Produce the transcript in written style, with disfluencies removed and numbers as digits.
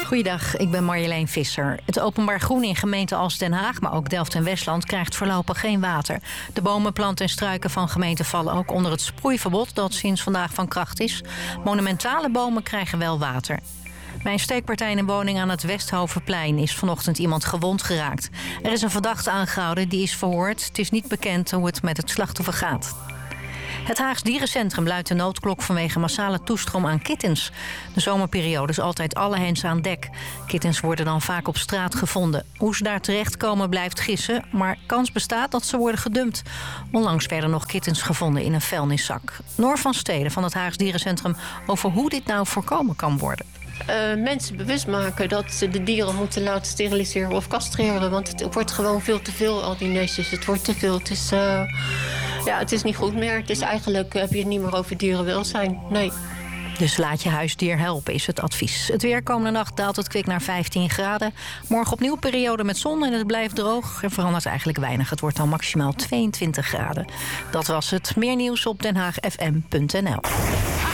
Goeiedag, ik ben Marjolein Visser. Het openbaar groen in gemeenten als Den Haag, maar ook Delft en Westland krijgt voorlopig geen water. De bomen, planten en struiken van gemeenten vallen ook onder het sproeiverbod dat sinds vandaag van kracht is. Monumentale bomen krijgen wel water. Bij een steekpartij in een woning aan het Westhovenplein is vanochtend iemand gewond geraakt. Er is een verdachte aangehouden, die is verhoord. Het is niet bekend hoe het met het slachtoffer gaat. Het Haags Dierencentrum luidt de noodklok vanwege massale toestroom aan kittens. De zomerperiode is altijd alle hens aan dek. Kittens worden dan vaak op straat gevonden. Hoe ze daar terechtkomen blijft gissen, maar kans bestaat dat ze worden gedumpt. Onlangs werden nog kittens gevonden in een vuilniszak. Noor van Steden van het Haags Dierencentrum over hoe dit nou voorkomen kan worden. Mensen bewust maken dat ze de dieren moeten laten steriliseren of castreren. Want het wordt gewoon veel te veel, al die nestjes. Het wordt te veel. Het is niet goed meer. Het is eigenlijk, heb je het niet meer over dierenwelzijn. Nee. Dus laat je huisdier helpen, is het advies. Het weer komende nacht daalt het kwik naar 15 graden. Morgen opnieuw periode met zon en het blijft droog. Er verandert eigenlijk weinig. Het wordt dan maximaal 22 graden. Dat was het. Meer nieuws op denhaagfm.nl.